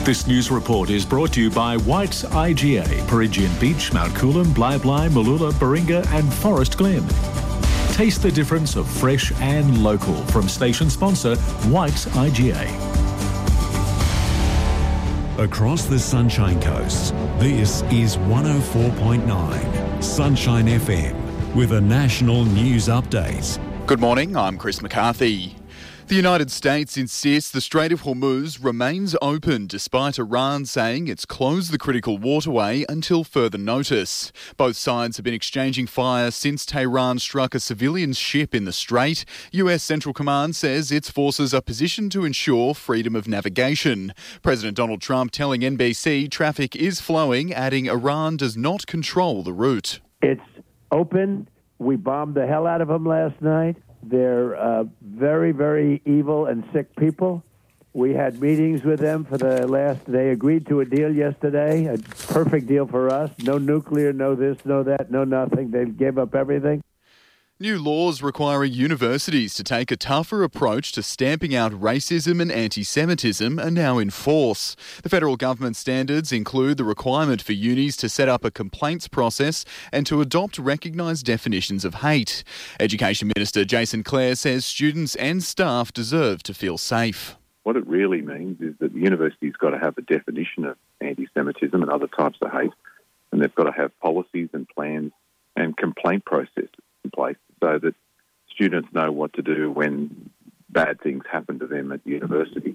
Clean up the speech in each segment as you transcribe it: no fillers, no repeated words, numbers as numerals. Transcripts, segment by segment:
This news report is brought to you by White's IGA, Perigian Beach, Mount Coolum, Blyblye, Mooloolah, Baringa and Forest Glen. Taste the difference of fresh and local from station sponsor White's IGA. Across the Sunshine Coast, this is 104.9 Sunshine FM with a national news update. Good morning, I'm Chris McCarthy. The United States insists the Strait of Hormuz remains open despite Iran saying it's closed the critical waterway until further notice. Both sides have been exchanging fire since Tehran struck a civilian ship in the strait. US Central Command says its forces are positioned to ensure freedom of navigation. President Donald Trump telling NBC traffic is flowing, adding Iran does not control the route. It's open. We bombed the hell out of them last night. They're very, very evil and sick people. We had meetings with them they agreed to a deal yesterday, a perfect deal for us. No nuclear, no this, no that, no nothing. They gave up everything. New laws requiring universities to take a tougher approach to stamping out racism and anti-Semitism are now in force. The federal government standards include the requirement for unis to set up a complaints process and to adopt recognised definitions of hate. Education Minister Jason Clare says students and staff deserve to feel safe. What it really means is that the university's got to have a definition of anti-Semitism and other types of hate, and they've got to have policies and plans and complaint processes in place so that students know what to do when bad things happen to them at the university.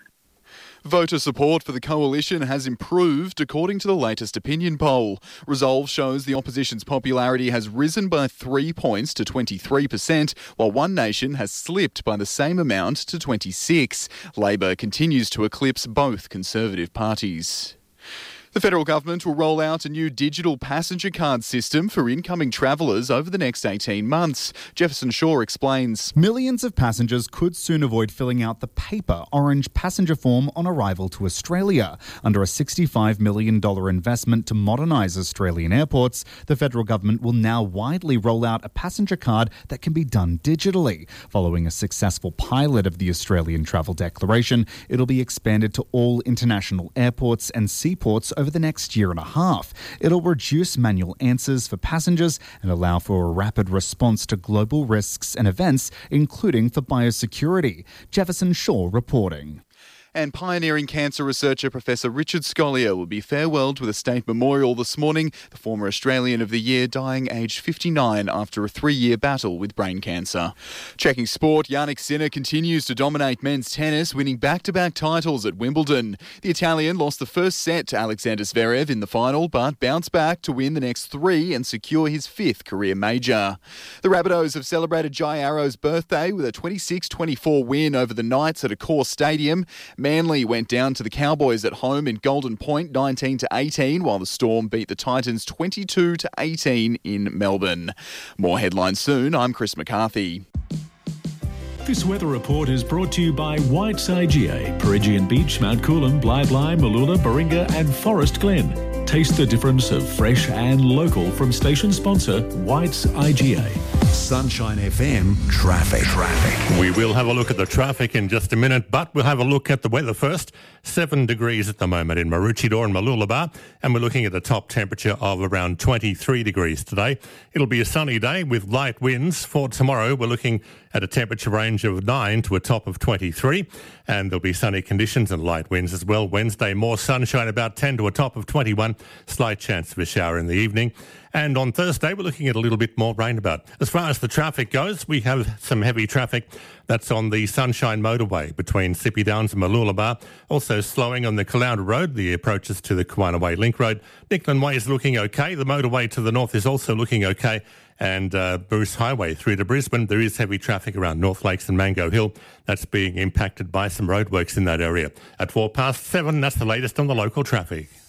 Voter support for the coalition has improved according to the latest opinion poll. Resolve shows the opposition's popularity has risen by 3 points to 23%, while One Nation has slipped by the same amount to 26%. Labor continues to eclipse both Conservative parties. The federal government will roll out a new digital passenger card system for incoming travellers over the next 18 months. Jefferson Shaw explains. Millions of passengers could soon avoid filling out the paper orange passenger form on arrival to Australia. Under a $65 million investment to modernise Australian airports, the federal government will now widely roll out a passenger card that can be done digitally. Following a successful pilot of the Australian Travel Declaration, it'll be expanded to all international airports and seaports over the next year and a half. It'll reduce manual answers for passengers and allow for a rapid response to global risks and events, including for biosecurity. Jefferson Shaw reporting. And pioneering cancer researcher Professor Richard Scolyer will be farewelled with a state memorial this morning, the former Australian of the Year dying aged 59 after a 3-year battle with brain cancer. Checking sport, Jannik Sinner continues to dominate men's tennis, winning back-to-back titles at Wimbledon. The Italian lost the first set to Alexander Zverev in the final, but bounced back to win the next 3 and secure his 5th career major. The Rabbitohs have celebrated Jai Arrow's birthday with a 26-24 win over the Knights at Accor Stadium. Manly went down to the Cowboys at home in Golden Point 19-18, while the Storm beat the Titans 22-18 in Melbourne. More headlines soon. I'm Chris McCarthy. This weather report is brought to you by White's IGA, Perigian Beach, Mount Coolum, Blyblye, Mooloolah, Baringa and Forest Glen. Taste the difference of fresh and local from station sponsor White's IGA. Sunshine FM traffic. We will have a look at the traffic in just a minute, but we'll have a look at the weather first. 7 degrees at the moment in Maroochydore and Mooloolaba, and we're looking at a top temperature of around 23 degrees today. It'll be a sunny day with light winds. For tomorrow, we're looking at a temperature range of 9 to a top of 23, and there'll be sunny conditions and light winds as well. Wednesday, more sunshine, about 10 to a top of 21, slight chance of a shower in the evening. And on Thursday, we're looking at a little bit more rain about. As far as the traffic goes, we have some heavy traffic that's on the Sunshine Motorway between Sippy Downs and Mooloolaba. Also slowing on the Caloundra Road, the approaches to the Kawana Way Link Road. Nickland Way is looking okay. The motorway to the north is also looking okay. And Bruce Highway through to Brisbane, there is heavy traffic around North Lakes and Mango Hill. That's being impacted by some roadworks in that area. At 7:04, that's the latest on the local traffic.